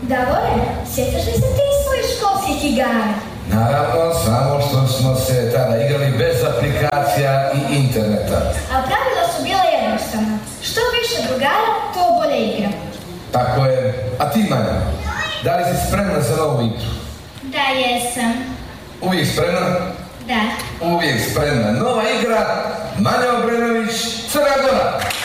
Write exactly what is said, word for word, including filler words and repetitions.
Davore, sjećaš li se ti svojih školskih igara? Naravno, samo što smo se tada igrali bez aplikacija i interneta. A pravila su bila jednostavna. Što više drugara, to bolje igra. Tako je. A ti, Manja, da li si spremna za novu igru? Da, jesam. Uvijek spremna? Da. Uvijek spremna. Nova igra, Manja Obrenović, Crna Gora.